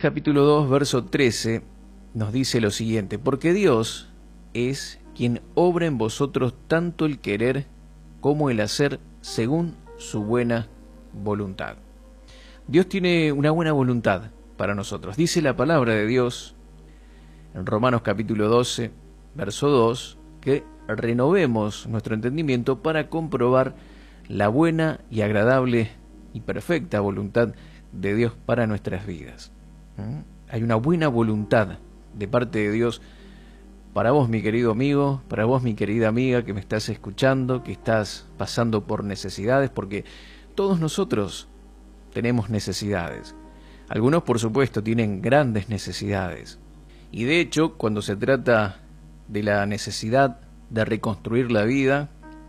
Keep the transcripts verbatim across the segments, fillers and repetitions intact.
capítulo dos, verso trece, nos dice lo siguiente: porque Dios es quien obra en vosotros tanto el querer como el hacer según su buena voluntad. Dios tiene una buena voluntad para nosotros. Dice la palabra de Dios en Romanos capítulo doce, verso dos, que renovemos nuestro entendimiento para comprobar la buena y agradable y perfecta voluntad de Dios para nuestras vidas. ¿Mm? Hay una buena voluntad de parte de Dios para vos, mi querido amigo, para vos, mi querida amiga, que me estás escuchando, que estás pasando por necesidades, porque todos nosotros tenemos necesidades. Algunos, por supuesto, tienen grandes necesidades. Y de hecho, cuando se trata de la necesidad de reconstruir la vida,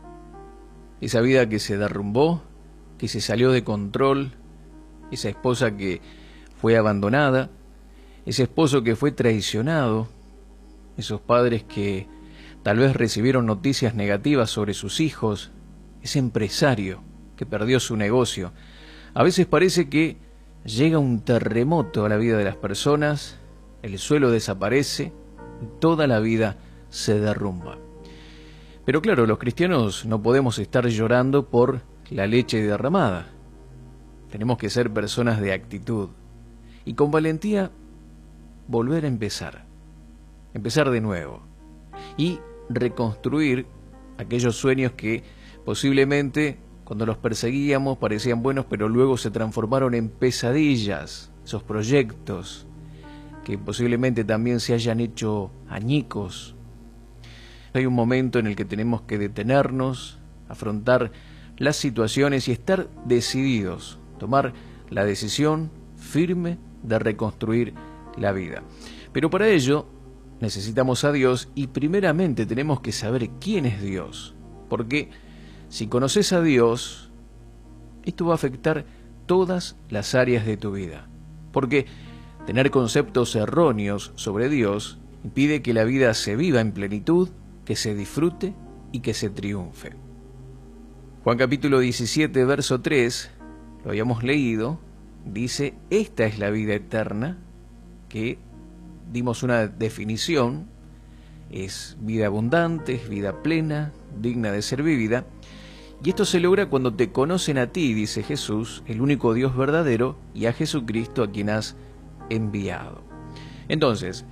esa vida que se derrumbó, que se salió de control, esa esposa que fue abandonada, ese esposo que fue traicionado, esos padres que tal vez recibieron noticias negativas sobre sus hijos, ese empresario que perdió su negocio. A veces parece que llega un terremoto a la vida de las personas, el suelo desaparece y toda la vida se derrumba. Pero claro, los cristianos no podemos estar llorando por la leche derramada. Tenemos que ser personas de actitud y con valentía volver a empezar. Empezar de nuevo y reconstruir aquellos sueños que posiblemente cuando los perseguíamos parecían buenos, pero luego se transformaron en pesadillas, esos proyectos que posiblemente también se hayan hecho añicos. Hay un momento en el que tenemos que detenernos, afrontar las situaciones y estar decididos, tomar la decisión firme de reconstruir la vida. Pero para ello necesitamos a Dios y primeramente tenemos que saber quién es Dios, porque si conoces a Dios, esto va a afectar todas las áreas de tu vida, porque tener conceptos erróneos sobre Dios impide que la vida se viva en plenitud, que se disfrute y que se triunfe. Juan capítulo diecisiete, verso tres, lo habíamos leído, dice: esta es la vida eterna, que dimos una definición, es vida abundante, es vida plena, digna de ser vivida, y esto se logra cuando te conocen a ti, dice Jesús, el único Dios verdadero, y a Jesucristo a quien has enviado. Entonces,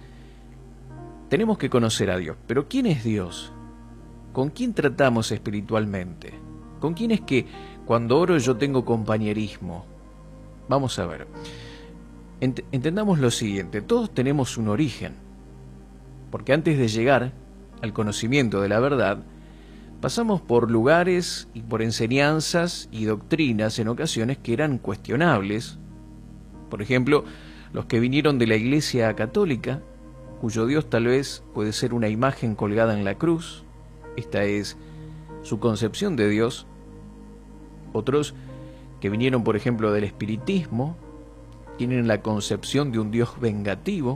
tenemos que conocer a Dios, pero ¿quién es Dios? ¿Con quién tratamos espiritualmente? ¿Con quién es que cuando oro yo tengo compañerismo? Vamos a ver. Entendamos lo siguiente: todos tenemos un origen, porque antes de llegar al conocimiento de la verdad, pasamos por lugares y por enseñanzas y doctrinas en ocasiones que eran cuestionables. Por ejemplo, los que vinieron de la Iglesia Católica, cuyo Dios tal vez puede ser una imagen colgada en la cruz, esta es su concepción de Dios. Otros que vinieron, por ejemplo, del espiritismo, tienen la concepción de un Dios vengativo.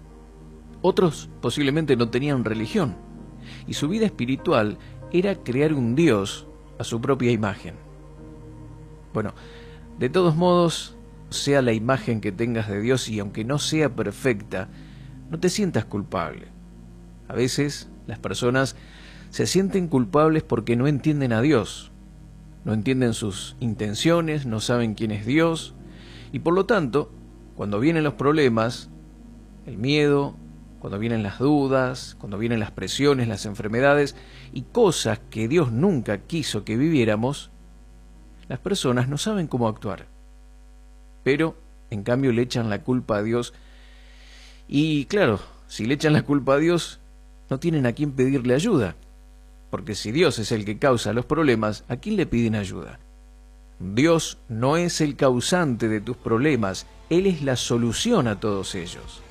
Otros posiblemente no tenían religión, y su vida espiritual era crear un Dios a su propia imagen. Bueno, de todos modos, sea la imagen que tengas de Dios, y aunque no sea perfecta, no te sientas culpable. A veces las personas se sienten culpables porque no entienden a Dios, no entienden sus intenciones, no saben quién es Dios, y por lo tanto, cuando vienen los problemas, el miedo, cuando vienen las dudas, cuando vienen las presiones, las enfermedades y cosas que Dios nunca quiso que viviéramos, las personas no saben cómo actuar. Pero, en cambio, le echan la culpa a Dios. Y claro, si le echan la culpa a Dios, no tienen a quién pedirle ayuda. Porque si Dios es el que causa los problemas, ¿a quién le piden ayuda? Dios no es el causante de tus problemas, Él es la solución a todos ellos.